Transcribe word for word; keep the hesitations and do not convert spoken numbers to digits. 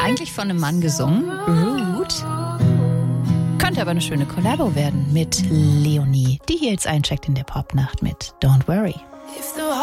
Eigentlich von einem Mann gesungen, Rude. Könnte aber eine schöne Kollabo werden mit Leonie, die hier jetzt eincheckt in der Popnacht mit Don't Worry.